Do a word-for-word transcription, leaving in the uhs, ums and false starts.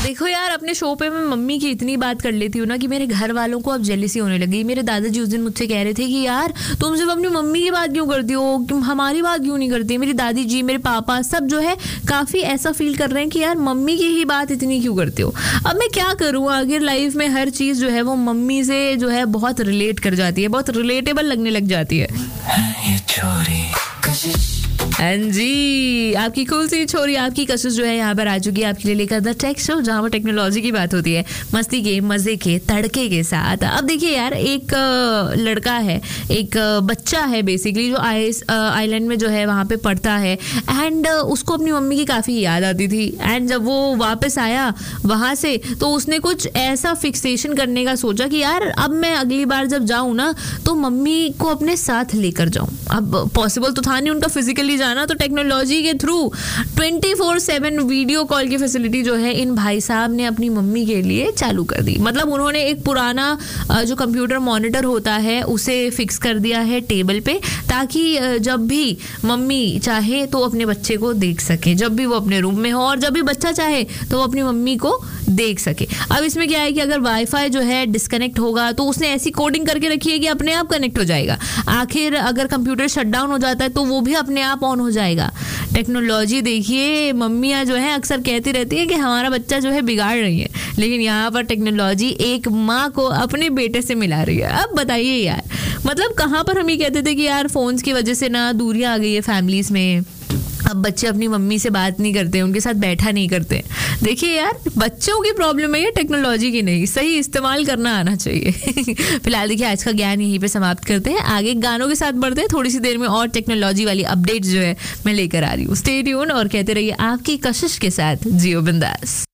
देखो यार, अपने शो पे मैं मम्मी की इतनी बात कर लेती हूँ ना कि मेरे घर वालों को अब जेलिसी होने लगी। मेरे दादाजी उस दिन मुझसे कह रहे थे कि यार तुम सिर्फ अपनी मम्मी की बात क्यों करती हो, तुम हमारी बात क्यों नहीं करती। मेरी दादी जी, मेरे पापा सब जो है काफ़ी ऐसा फील कर रहे हैं कि यार मम्मी की ही बात इतनी क्यों करते हो। अब मैं क्या करूँ, आखिर लाइफ में हर चीज़ जो है वो मम्मी से जो है बहुत रिलेट कर जाती है, बहुत रिलेटेबल लगने लग जाती है। हाँ जी, आपकी कूल सी छोरी, आपकी कशिश जो है यहाँ पर आ चुकी है आपके लिए लेकर द टेक शो, जहाँ पर टेक्नोलॉजी की बात होती है मस्ती के मज़े के तड़के के साथ। अब देखिए यार, एक लड़का है, एक बच्चा है बेसिकली, जो आइस आइलैंड में जो है वहाँ पे पढ़ता है एंड उसको अपनी मम्मी की काफ़ी याद आती थी। एंड जब वो वापस आया वहाँ से तो उसने कुछ ऐसा फिक्सेशन करने का सोचा कि यार अब मैं अगली बार जब जाऊँ ना तो मम्मी को अपने साथ लेकर जाऊँ। अब पॉसिबल तो था नहीं उनका फिजिकली जाना, तो टेक्नोलॉजी के through twenty four seven video call की फैसिलिटी जो है इन भाई साहब ने अपनी मम्मी के लिए चालू कर दी। मतलब उन्होंने एक पुराना जो कंप्यूटर मॉनिटर होता है उसे फिक्स कर दिया है टेबल पे, ताकि जब भी मम्मी चाहे तो अपने बच्चे को देख सके, जब भी वो अपने रूम में हो, और जब भी बच्चा चाहे तो वो अपनी मम्मी को देख सके। अब इसमें क्या है कि अगर वाईफाई जो है डिस्कनेक्ट होगा तो उसने ऐसी कोडिंग करके रखी है कि अपने आप कनेक्ट हो जाएगा। आखिर अगर कंप्यूटर शटडाउन हो जाता है तो वो भी अपने आप ऑन हो जाएगा। टेक्नोलॉजी देखिए, मम्मियाँ जो है अक्सर कहती रहती है कि हमारा बच्चा जो है बिगाड़ रही है, लेकिन यहाँ पर टेक्नोलॉजी एक माँ को अपने बेटे से मिला रही है। अब बताइए यार, मतलब कहाँ पर हम ये कहते थे कि यार फोन्स की वजह से ना दूरियाँ आ गई है फैमिलीज में, अब बच्चे अपनी मम्मी से बात नहीं करते, उनके साथ बैठा नहीं करते। देखिए यार, बच्चों की प्रॉब्लम है ये, टेक्नोलॉजी की नहीं। सही इस्तेमाल करना आना चाहिए। फिलहाल देखिए आज का ज्ञान यहीं पे समाप्त करते हैं, आगे गानों के साथ बढ़ते हैं। थोड़ी सी देर में और टेक्नोलॉजी वाली अपडेट्स जो है मैं लेकर आ रही हूँ। स्टे ट्यून और कहते रहिए आपकी कशिश के साथ जियो बिंदास।